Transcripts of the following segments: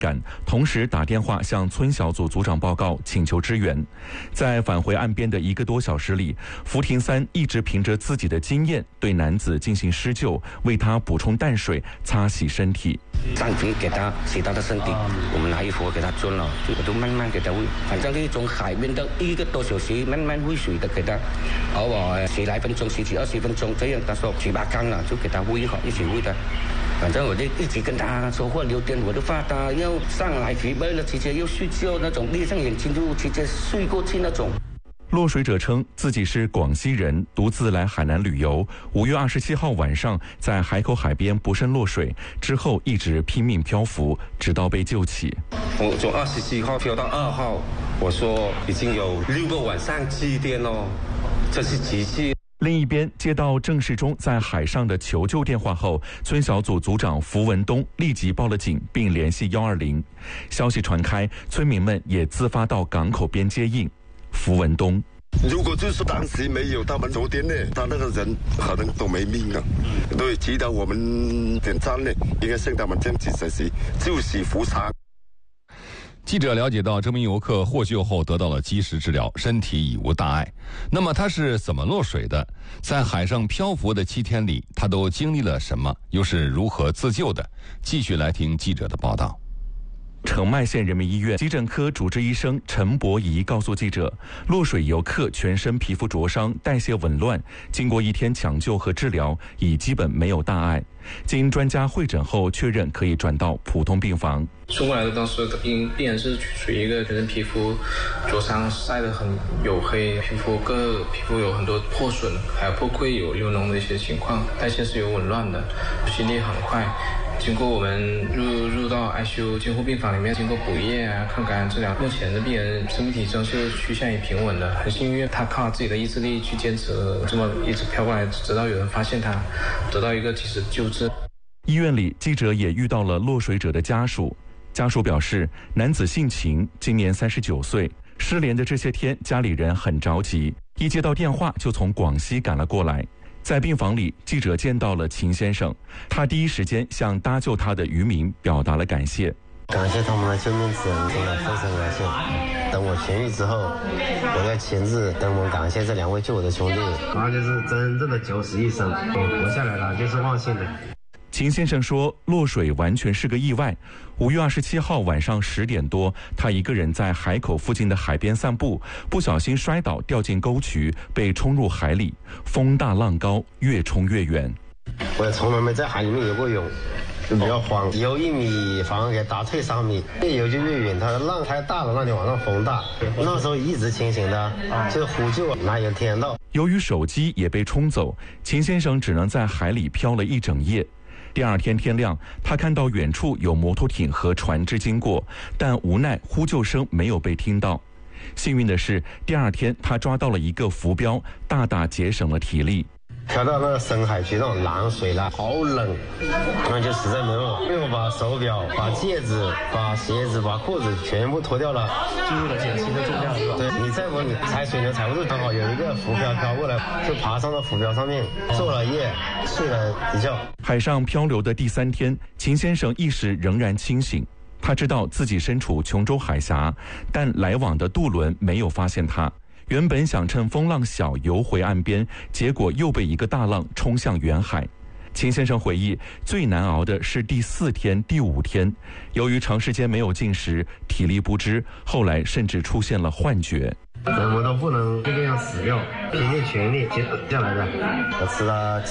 同时打电话向村小组组长报告，请求支援。在返回岸边的1个多小时里，福廷三一直凭着自己的经验对男子进行施救，为他补充淡水，擦洗身体。 上去给他洗他的身体，我们拿衣服给他穿了，我就慢慢给他喂，反正从海边到1个多小时，慢慢喂水的给他，偶尔10来分钟、10几20分钟，这样他说嘴巴干了就给他喂好，一起喂的。反正我就一直跟他说话聊天，我就怕他要上来疲惫了，直接又睡觉那种，闭上眼睛就直接睡过去那种。 落水者称自己是广西人，独自来海南旅游。5月27号晚上在海口海边不慎落水，之后一直拼命漂浮，直到被救起。 我从27号漂到2号，我说已经有6个晚上7天了，这是奇迹。 另一边，接到郑世忠在海上的求救电话后，村小组组长符文东立即报了警，并联系120。消息传开，村民们也自发到港口边接应。符文东： 如果就是当时没有他们昨天呢，他那个人可能都没命了。对，祈祷我们点赞呢，应该向他们坚持实施，救死扶伤。 记者了解到，这名游客获救后得到了及时治疗，身体已无大碍。那么他是怎么落水的？在海上漂浮的7天里，他都经历了什么？又是如何自救的？继续来听记者的报道。 澄迈县人民医院急诊科主治医生陈博仪告诉记者，落水游客全身皮肤灼伤，代谢紊乱，经过1天抢救和治疗，已基本没有大碍。经专家会诊后确认可以转到普通病房。 送过来的当时病人是属于一个全身皮肤灼伤，晒得很黝黑，皮肤有很多破损，还有破溃，有流脓的一些情况，代谢是有紊乱的，心率很快。经过我们入到 ICU 监护病房里面，经过补液啊、抗感染治疗，目前的病人生命体征是趋向于平稳的，很幸运他靠自己的意志力去坚持，这么一直飘过来，直到有人发现他，得到一个及时救治。 医院里，记者也遇到了落水者的家属。家属表示，男子姓秦，今年39岁，失联的这些天，家里人很着急，一接到电话就从广西赶了过来。在病房里，记者见到了秦先生，他第一时间向搭救他的渔民表达了感谢。 感谢他们的救命之恩，真的非常感谢。等我痊愈之后，我要亲自登门感谢这2位救我的兄弟。他就是真正的九死一生，活下来了就是万幸的。 秦先生说，落水完全是个意外。5月27号晚上10点多，他一个人在海口附近的海边散步，不小心摔倒，掉进沟渠，被冲入海里。风大浪高，越冲越远。 我也从来没在海里面游过泳，就比较慌，游1米反而给打退3米，越游就越远。它的浪太大了，那天晚上风大，那时候一直清醒的，就呼救，哪有听到？ 由于手机也被冲走，秦先生只能在海里漂了1整夜。第2天天亮，他看到远处有摩托艇和船只经过，但无奈呼救声没有被听到。幸运的是，第2天他抓到了一个浮标，大大节省了体力。 漂到那个深海区那种蓝水了，好冷，那就实在没办法，因为我把手表、把戒指、把鞋子、把裤子全部脱掉了， 进入了减轻的重量是吧？ 对，你再不你踩水牛踩不住，刚好有一个浮漂飘过来，就爬上了浮标上面，做了夜，睡了一觉。 海上漂流的第3天，秦先生意识仍然清醒。他知道自己身处琼州海峡，但来往的渡轮没有发现他。原本想趁风浪小游回岸边，结果又被一个大浪冲向远海。秦先生回忆，最难熬的是第4天、第5天，由于长时间没有进食，体力不支，后来甚至出现了幻觉。 怎么都不能这个样死掉，拼尽全力接下来的。我吃了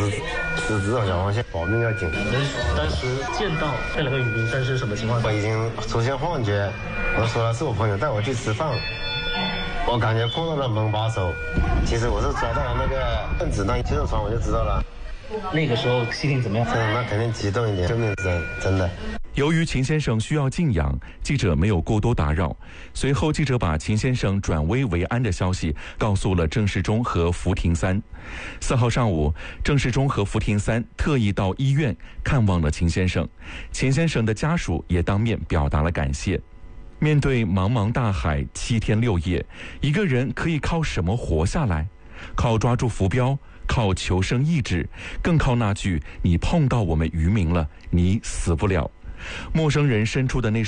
7、8、10只小螃蟹，保命要紧。 当时见到那2个渔民，但是什么情况？ 我已经出现幻觉，我说了是我朋友带我去吃饭。我感觉碰到了门把手，其实我是抓到了那个分子，那接着传我就知道了。 那个时候心情怎么样？ 那肯定激动一点，救命之恩，真的。 由于秦先生需要静养，记者没有过多打扰。随后，记者把秦先生转危为安的消息告诉了郑世忠和福廷三。4号上午，郑世忠和福廷三特意到医院看望了秦先生，秦先生的家属也当面表达了感谢。面对茫茫大海7天6夜，一个人可以靠什么活下来？靠抓住浮标，靠求生意志，更靠那句“你碰到我们渔民了，你死不了”。陌生人伸出的那